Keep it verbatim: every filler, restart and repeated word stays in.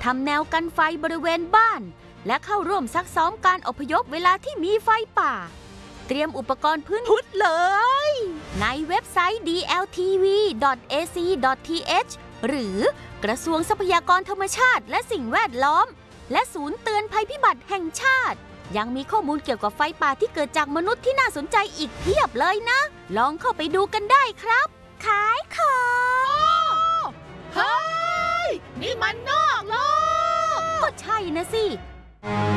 ทำแนวกันไฟบริเวณบ้านและเข้าร่วมซักซ้อมการอพยพเวลาที่มีไฟป่าเตรียมอุปกรณ์พื้นพุดเลยในเว็บไซต์ ดี แอล ที วี ดอท เอ ซี ดอท ที เอช หรือกระทรวงทรัพยากรธรรมชาติและสิ่งแวดล้อมและศูนย์เตือนภัยพิบัติแห่งชาติยังมีข้อมูลเกี่ยวกับไฟป่าที่เกิดจากมนุษย์ที่น่าสนใจอีกเพียบเลยนะลองเข้าไปดูกันได้ครับขายของเฮ้ยนี่มันนอกโลกก็ใช่นะสิ